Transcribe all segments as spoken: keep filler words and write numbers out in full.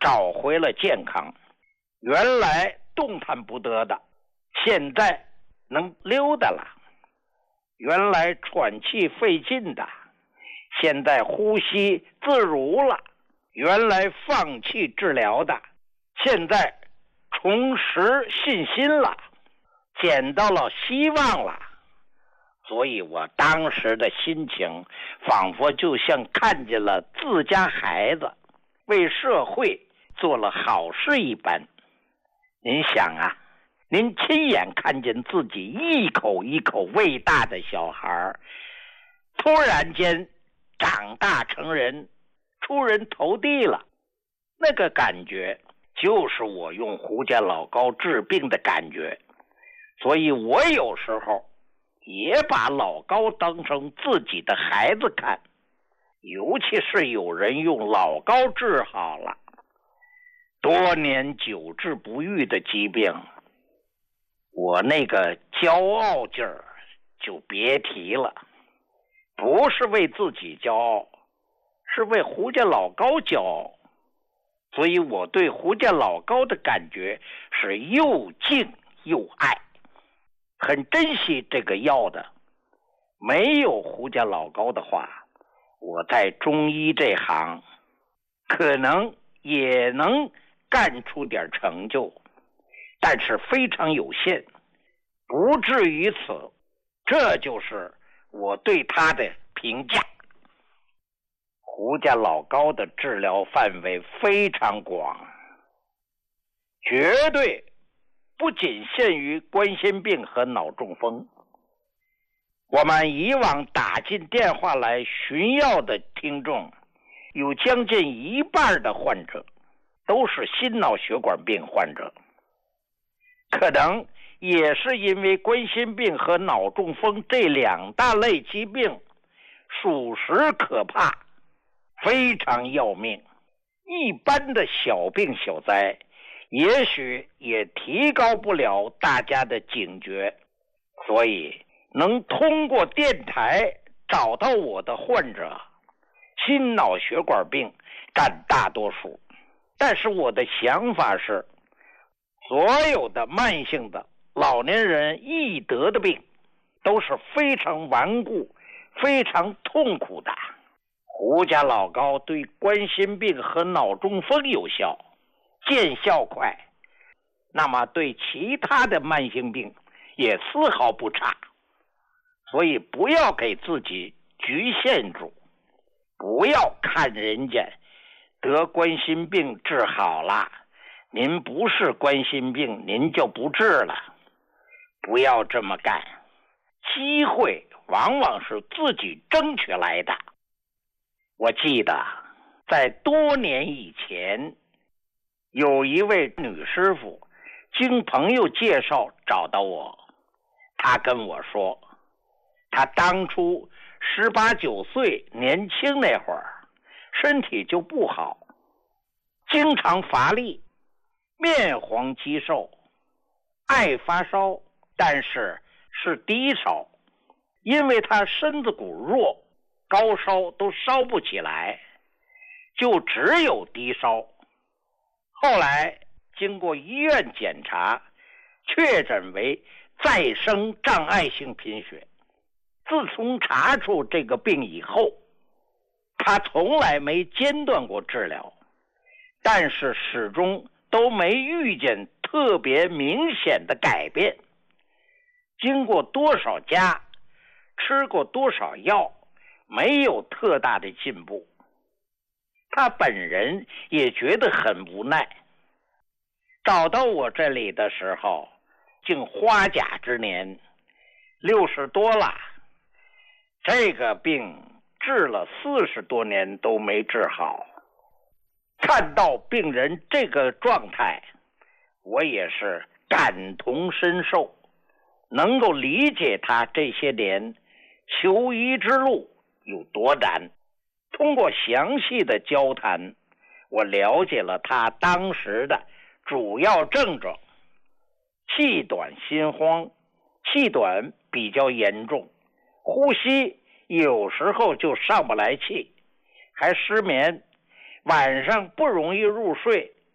找回了健康。原来动弹不得的，现在能溜达了。原来喘气费劲的，现在呼吸自如了。原来放弃治疗的，现在重拾信心了，捡到了希望了。所以我当时的心情仿佛就像看见了自家孩子为社会做了好事一般。您想啊，您亲眼看见自己一口一口喂大的小孩突然间长大成人，出人头地了，那个感觉就是我用胡家老高治病的感觉。所以我有时候也把老高当成自己的孩子看，尤其是有人用老高治好了多年久治不愈的疾病，我那个骄傲劲儿就别提了。不是为自己骄傲，是为胡家老高骄傲。所以我对胡家老高的感觉是又敬又爱，很珍惜这个药的。没有胡家老高的话，我在中医这行可能也能干出点成就，但是非常有限，不至于此。这就是我对他的评价。胡家老高的治疗范围非常广，绝对不仅限于冠心病和脑中风。我们以往打进电话来寻药的听众，有将近一半的患者都是心脑血管病患者，可能也是因为冠心病和脑中风这两大类疾病属实可怕，非常要命。一般的小病小灾也许也提高不了大家的警觉，所以能通过电台找到我的患者，心脑血管病占大多数。但是我的想法是，所有的慢性的老年人易得的病都是非常顽固非常痛苦的。胡家老高对冠心病和脑中风有效，见效快，那么对其他的慢性病也丝毫不差。所以不要给自己局限住，不要看人家得冠心病治好了，您不是冠心病您就不治了，不要这么干。机会往往是自己争取来的。我记得在多年以前，有一位女师傅经朋友介绍找到我，她跟我说，她当初十八九岁年轻那会儿，身体就不好，经常乏力，面黄肌瘦，爱发烧，但是是低烧，因为她身子骨弱，高烧都烧不起来，就只有低烧。后来经过医院检查，确诊为再生障碍性贫血。自从查出这个病以后，他从来没间断过治疗，但是始终都没遇见特别明显的改变。经过多少家，吃过多少药，没有特大的进步。他本人也觉得很无奈。找到我这里的时候，竟花甲之年，六十多了。这个病治了四十多年都没治好。看到病人这个状态，我也是感同身受，能够理解他这些年求医之路有多难。通过详细的交谈，我了解了他当时的主要症状：气短心慌，气短比较严重，呼吸有时候就上不来气，还失眠，晚上不容易入睡，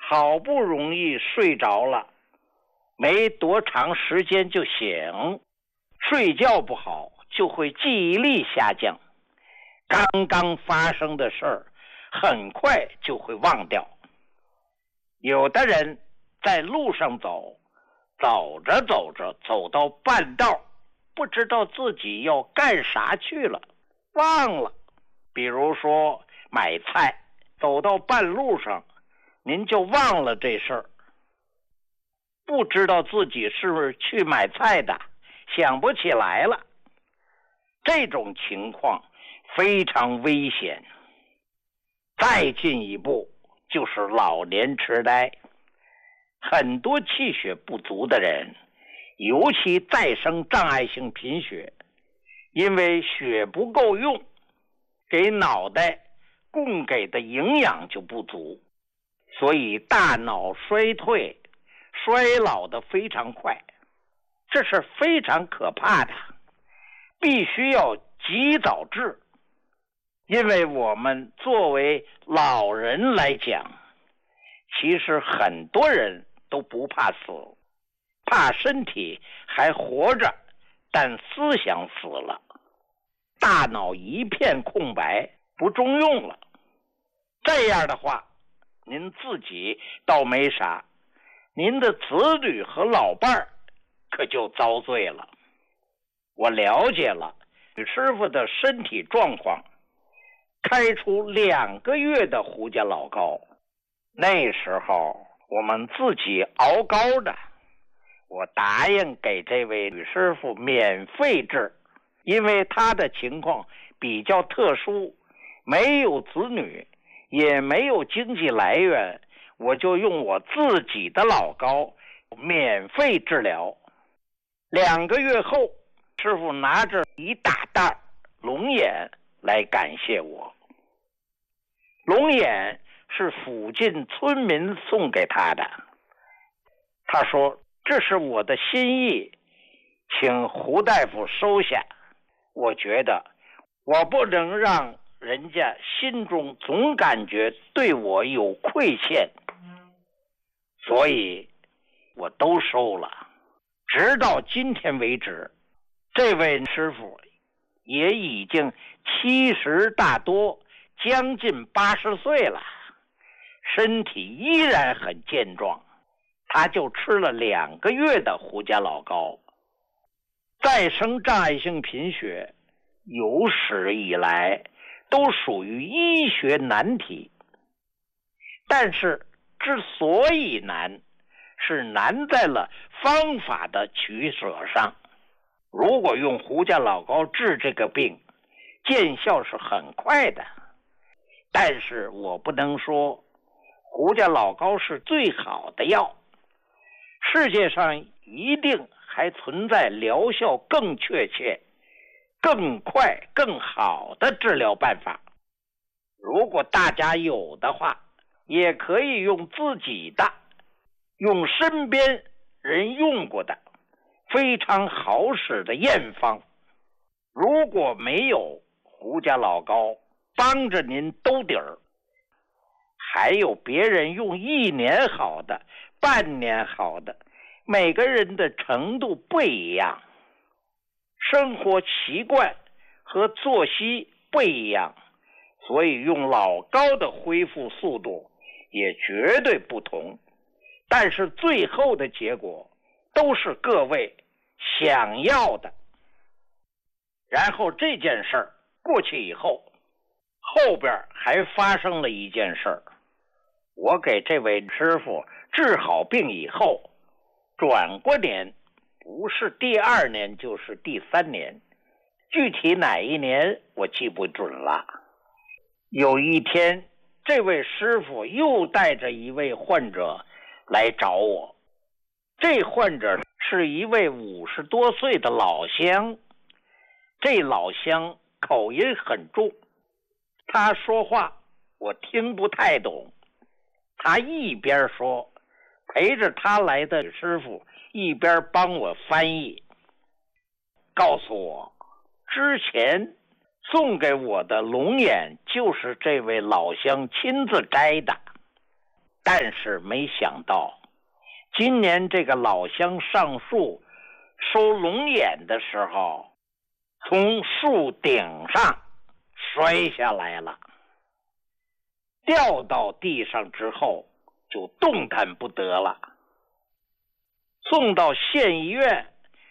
好不容易睡着了，没多长时间就醒，睡觉不好就会记忆力下降，刚刚发生的事儿很快就会忘掉。有的人在路上走，走着走着走到半道，不知道自己要干啥去了，忘了。比如说买菜，走到半路上您就忘了这事儿，不知道自己是不是去买菜的，想不起来了。这种情况非常危险。再进一步就是老年痴呆。很多气血不足的人，尤其再生障碍性贫血，因为血不够用，给脑袋供给的营养就不足，所以大脑衰退衰老的非常快，这是非常可怕的，必须要及早治。因为我们作为老人来讲，其实很多人都不怕死，怕身体还活着，但思想死了，大脑一片空白，不中用了。这样的话，您自己倒没啥，您的子女和老伴儿可就遭罪了。我了解了吕师傅的身体状况，开出两个月的胡家老膏，那时候我们自己熬膏的，我答应给这位吕师傅免费治，因为他的情况比较特殊，没有子女，也没有经济来源，我就用我自己的老膏免费治疗。两个月后，师傅拿着一大袋龙眼来感谢我。龙眼是附近村民送给他的，他说这是我的心意，请胡大夫收下。我觉得我不能让人家心中总感觉对我有亏欠，所以我都收了。直到今天为止，这位师傅也已经七十大多，将近八十岁了，身体依然很健壮。他就吃了两个月的胡家老膏。再生障碍性贫血有史以来都属于医学难题，但是之所以难，是难在了方法的取舍上。如果用胡家老膏治这个病，见效是很快的，但是我不能说胡家老膏是最好的药，世界上一定还存在疗效更确切、更快、更好的治疗办法。如果大家有的话，也可以用自己的，用身边人用过的非常好使的验方。如果没有胡家老膏帮着您兜底儿，还有别人用一年好的、半年好的，每个人的程度不一样，生活习惯和作息不一样，所以用老膏的恢复速度也绝对不同。但是最后的结果都是各位想要的。然后这件事儿过去以后，后边还发生了一件事儿。我给这位师傅治好病以后，转过年，不是第二年就是第三年，具体哪一年我记不准了。有一天，这位师傅又带着一位患者来找我。这患者是一位五十多岁的老乡，这老乡口音很重，他说话我听不太懂。他一边说，陪着他来的师傅一边帮我翻译，告诉我之前送给我的龙眼就是这位老乡亲自摘的。 但是没想到今年这个老乡上树收龙眼的时候，从树顶上摔下来了，掉到地上之后就动弹不得了，送到县医院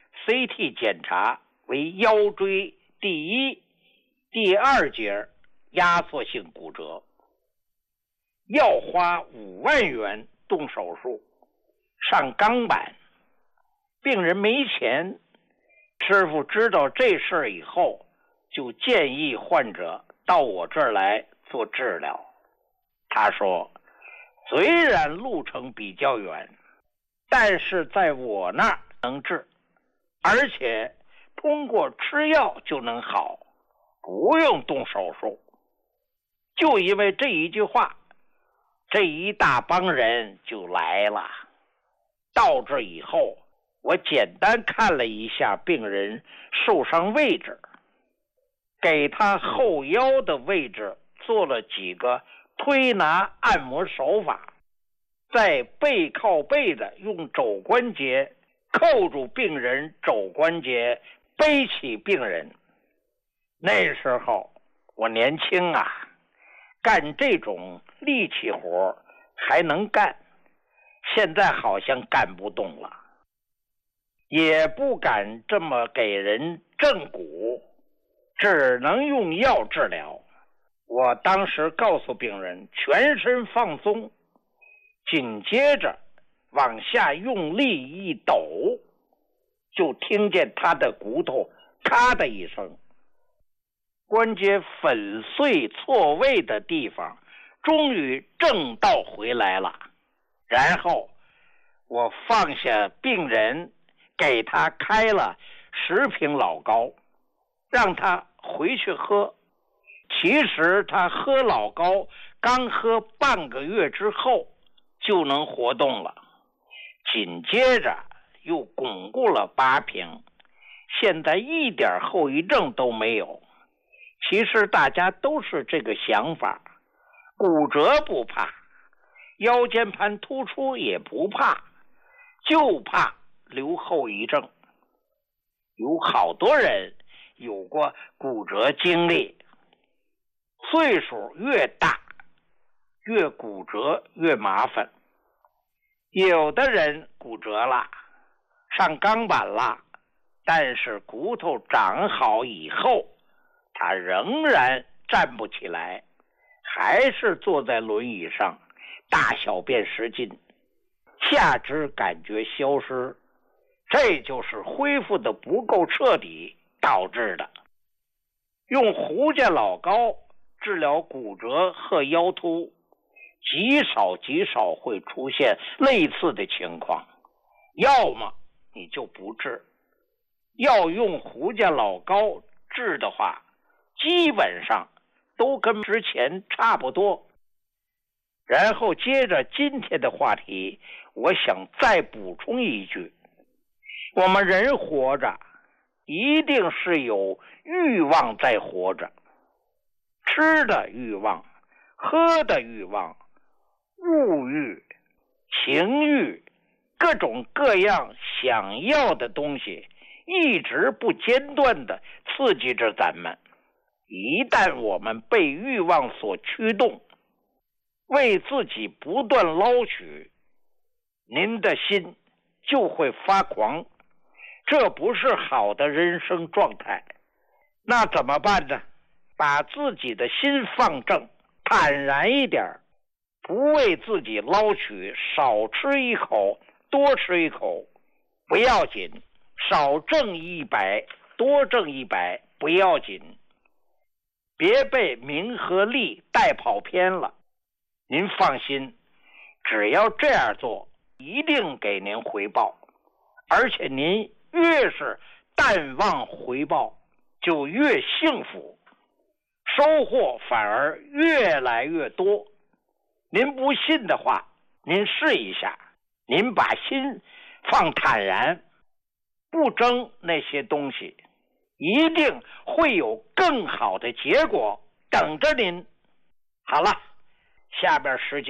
C T 检查为腰椎第一、第二节压缩性骨折，要花五万元动手术上钢板。病人没钱，师傅知道这事儿以后，就建议患者到我这儿来做治疗。他说，虽然路程比较远，但是在我那儿能治，而且通过吃药就能好，不用动手术。就因为这一句话，这一大帮人就来了。到这以后，我简单看了一下病人受伤位置，给他后腰的位置做了几个推拿按摩手法，再背靠背的用肘关节扣住病人肘关节，背起病人。那时候我年轻啊，干这种力气活还能干，现在好像干不动了，也不敢这么给人正骨，只能用药治疗。我当时告诉病人全身放松，紧接着往下用力一抖，就听见他的骨头咔的一声，关节粉碎错位的地方终于正道回来了。然后我放下病人，给他开了十瓶老高，让他回去喝。其实他喝老高刚喝半个月之后就能活动了，紧接着又巩固了八瓶，现在一点后遗症都没有。其实大家都是这个想法，骨折不怕，腰间盘突出也不怕，就怕留后遗症。有好多人有过骨折经历，岁数越大越骨折越麻烦。有的人骨折了，上钢板了，但是骨头长好以后，他仍然站不起来，还是坐在轮椅上，大小便失禁，下肢感觉消失，这就是恢复的不够彻底导致的。用胡家老高治疗骨折和腰突，极少极少会出现类似的情况，要么你就不治。要用胡家老高治的话，基本上都跟之前差不多。然后接着今天的话题，我想再补充一句，我们人活着一定是有欲望在活着，吃的欲望、喝的欲望、物欲、情欲，各种各样想要的东西一直不间断地刺激着咱们。一旦我们被欲望所驱动，为自己不断捞取，您的心就会发狂，这不是好的人生状态。那怎么办呢？把自己的心放正，坦然一点，不为自己捞取，少吃一口多吃一口不要紧，少挣一百多挣一百不要紧，别被名和利带跑偏了。您放心，只要这样做，一定给您回报，而且您越是淡忘回报，就越幸福，收获反而越来越多。您不信的话，您试一下，您把心放坦然，不争那些东西，一定会有更好的结果等着您。好了，下边时间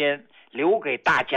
留给大家。